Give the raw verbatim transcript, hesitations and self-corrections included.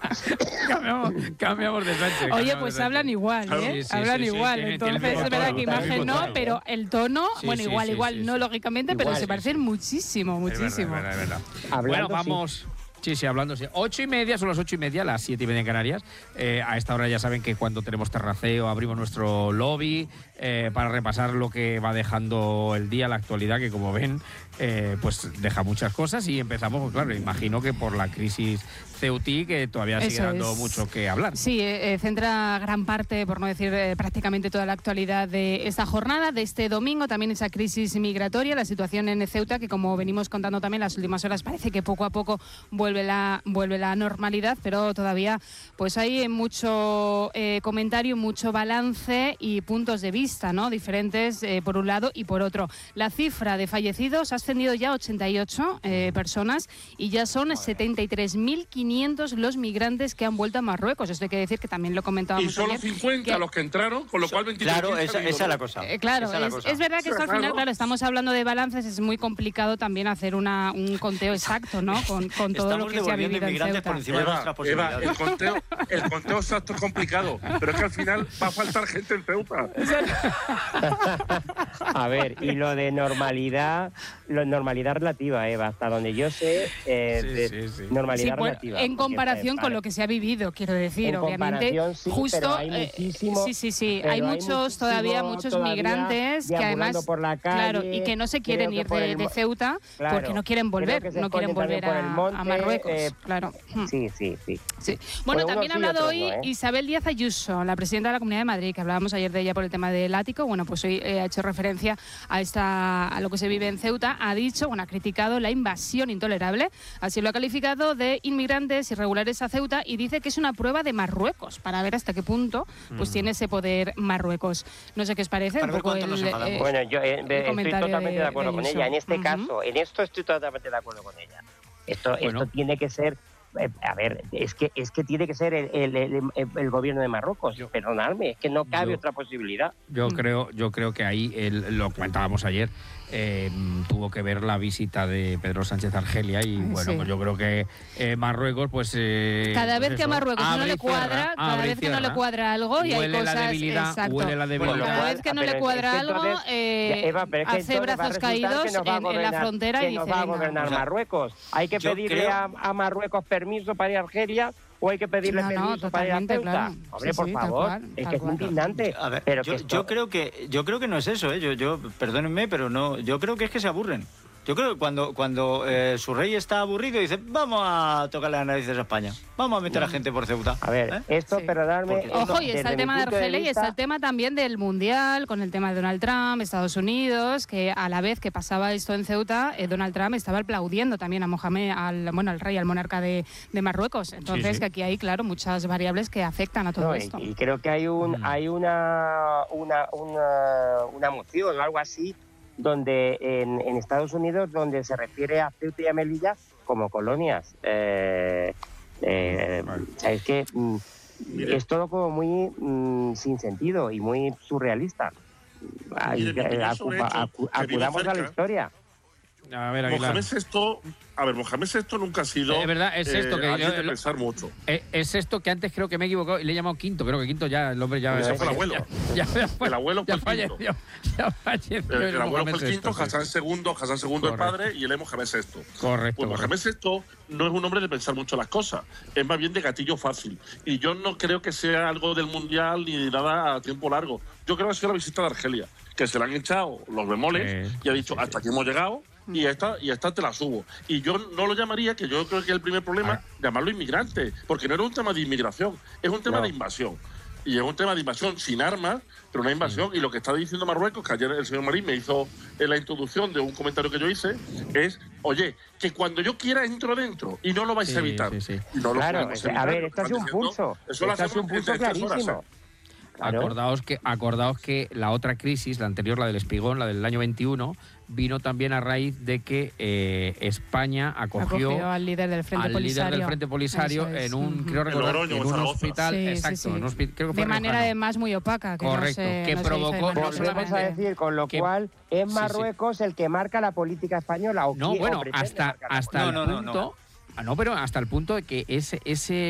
cambiamos, cambiamos de Sánchez. Oye, pues hablan igual, ¿eh? Sí, sí, hablan sí, sí, igual. tiene- Entonces, tiene es verdad tono, que tiene imagen no, tono. pero el tono, Sí, bueno, sí, igual, sí, igual, sí, no sí. lógicamente, pero Igual, se sí, parecen muchísimo, Es verdad, muchísimo. es verdad, es verdad. Hablando, Bueno, sí. vamos. Sí, sí, hablando, sí. Ocho y media, son las ocho y media, las siete y media en Canarias. Eh, a esta hora ya saben que cuando tenemos terraceo abrimos nuestro lobby eh, para repasar lo que va dejando el día, la actualidad, que como ven, eh, pues deja muchas cosas y empezamos, pues, claro, imagino que por la crisis Ceutí, que todavía sigue Eso dando es. mucho que hablar. Sí, eh, centra gran parte, por no decir eh, prácticamente toda la actualidad de esta jornada, de este domingo, también esa crisis migratoria, la situación en Ceuta, que como venimos contando también las últimas horas, parece que poco a poco vuelve la, vuelve la normalidad, pero todavía pues hay mucho eh, comentario, mucho balance y puntos de vista, ¿no? Diferentes eh, por un lado y por otro. La cifra de fallecidos ha ascendido ya a ochenta y ocho eh, personas y ya son setenta y tres mil quinientos los migrantes que han vuelto a Marruecos. Esto hay que decir que también lo comentábamos Y solo ayer, cincuenta que- los que entraron, con lo cual veintitrés Claro, mil se esa, han ido, esa es ¿no? la cosa. Eh, claro, Esa es, la es, cosa. es verdad que esto al Claro. final, claro, estamos hablando de balances, es muy complicado también hacer una, un conteo exacto, ¿no? Con, con todo lo Estamos que se ha devolviendo vivido en inmigrantes por Ceuta. encima de Eva, nuestras Eva, posibilidades. el conteo, el conteo exacto es complicado, pero es que al final va a faltar gente en Ceuta. A ver, y lo de normalidad, lo normalidad relativa, Eva, hasta donde yo sé, eh, Sí, de sí, sí. normalidad Sí, pues, relativa. en porque, comparación eh, con lo que se ha vivido, quiero decir, En obviamente. comparación, sí, justo, pero hay eh, muchísimo- sí, sí, sí, pero hay hay muchos todavía, muchísimo muchos todavía migrantes que deambulando además, por la claro, calle, y que no se quieren creo que ir por de, el de mo- Ceuta Claro, porque no quieren creo volver, que se no quieren esconden volver también por el a, monte, a Marruecos, eh, claro. Sí, sí, sí. Sí. Bueno, Bueno, también ha unos sí, hablado otros hoy no, ¿eh? Isabel Díaz Ayuso, la presidenta de la Comunidad de Madrid, que hablábamos ayer de ella por el tema del ático. Bueno, pues hoy eh, ha hecho referencia a esta a lo que se vive en Ceuta. Ha dicho, bueno, ha criticado la invasión intolerable, así lo ha calificado, de inmigrantes irregulares a Ceuta, y dice que es una prueba de Marruecos para ver hasta qué punto pues tiene ese poder Marruecos. No sé qué os parece. Para un ver poco cuánto nos el, enfadamos. eh, Bueno, yo eh, el estoy comentario totalmente de, de- acuerdo de con Ayuso. ella. En este Ujú. caso, en esto estoy totalmente de acuerdo con ella. Esto, Bueno. esto tiene que ser, eh, a ver, es que es que tiene que ser el, el- el- el- el gobierno de Marruecos. Yo- Perdonadme, es que no cabe yo- otra posibilidad. Yo Mm. creo, yo creo que ahí el- lo comentábamos ayer. eh, tuvo que ver la visita de Pedro Sánchez a Argelia y bueno, Sí. pues yo creo que eh, Marruecos, pues eh, Cada pues vez que a eso, Marruecos no abre le y cierra, cuadra, cada abre y vez que no le cierra. cuadra algo y hay Huele cosas, la debilidad, exacto. huele la debilidad. Bueno, Cada cual- vez que no pero le es cuadra que algo, entonces- eh, Ya, Eva, pero es que hace entonces va a brazos resultar caídos que nos va a en, en la gobernar- frontera que y nos dice, va a venga. gobernar O sea, Marruecos. ¿Hay que yo pedirle creo- a, a Marruecos permiso para ir a Argelia o hay que pedirle No, no, permiso para ir a totalmente, Ceuta? claro. Hombre, Sí, por sí, tal favor, cual, es tal que es cual. indignante. A ver, pero yo, que esto- yo creo que yo creo que no es eso, ¿eh? Yo, yo, perdónenme, pero no, yo creo que es que se aburren. Yo creo que cuando, cuando eh, su rey está aburrido dice, vamos a tocarle las narices a España, vamos a meter a gente por Ceuta. A ver, ¿Eh? esto, Sí. perdonadme... Porque- esto, Ojo, y está desde el mi tema de punto Argelia y vista- está el tema también del Mundial, con el tema de Donald Trump, Estados Unidos, que a la vez que pasaba esto en Ceuta, eh, Donald Trump estaba aplaudiendo también a Mohamed, al, bueno, al rey, al monarca de, de Marruecos. Entonces, Sí, sí. que aquí hay, claro, muchas variables que afectan a todo No, y, esto. y creo que hay un Mm. hay una una, una una moción o algo así donde en, en Estados Unidos donde se refiere a Ceuta y a Melilla como colonias. Eh, eh, Vale. o sea, es que mm, Mire. es todo como muy mm, sin sentido y muy surrealista. Ay, Mire, mi eh, opinión sobre acu- esto, acu- que vivo acudamos a la cerca. historia. A ver, Aguilar. Mohamed sexto, a ver, Mohamed sexto nunca ha sido Es verdad, es esto que alguien yo- de lo- pensar mucho. Eh, es esto que antes creo que me he equivocado y le he llamado quinto. Creo que quinto ya, el hombre ya... Pero ese es- fue el abuelo. Ya, ya, ya, El abuelo ya fue el quinto. falleció. Ya falleció. El, el abuelo Mohamed fue el quinto, sexto, sí. Hassan segundo, Hassan segundo el Correcto. padre y él es Mohamed sexto. Correcto, Pues Mohamed correcto. sexto no es un hombre de pensar mucho las cosas, es más bien de gatillo fácil. Y yo no creo que sea algo del mundial ni de nada a tiempo largo. Yo creo que ha sido la visita de Argelia, que se le han echado los bemoles Sí, y ha dicho, sí, hasta sí. aquí hemos llegado y esta, y esta te la subo. Y yo no lo llamaría, que yo creo que el primer problema, Ah. llamarlo inmigrante, porque no era un tema de inmigración, es un tema No. de invasión. Y es un tema de invasión sin armas, pero una invasión. Y lo que está diciendo Marruecos, que ayer el señor Marín me hizo en la introducción de un comentario que yo hice, es, oye, que cuando yo quiera entro dentro y no lo vais Sí, a evitar. sí, sí. Y no lo Claro, podemos es que, a evitar, ver, lo esto ha están sido un diciendo. pulso. Eso lo Esto ha sido un hacemos pulso en tres horas, clarísimo. ¿eh? Claro. Acordaos que, acordaos que la otra crisis, la anterior, la del Espigón, la del año veintiuno, vino también a raíz de que eh, España acogió, Acogió al líder del Frente al líder Polisario. del Frente Polisario Eso es. en un, Ujú. creo recordar, Logroño, en en un Zaragoza. hospital, Sí, sí, exacto, sí. en un hospi- creo que fue De manera riojano. además muy opaca. Que no Correcto, se- que no se hizo de provocó- manera no Volvemos a transparente. decir, con lo que- cual es sí, sí. Marruecos el que marca la política española. O No, quiere- o bueno, pretende hasta, marcar la hasta No, el no, no, punto... no. Ah, no, pero hasta el punto de que ese, ese